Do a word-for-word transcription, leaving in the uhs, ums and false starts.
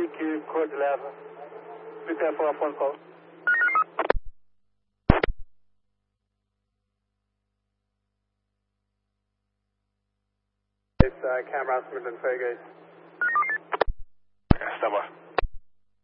D Q, code eleven. Prepare for a phone call. It's uh, camera Smith and Fergus. Stand by.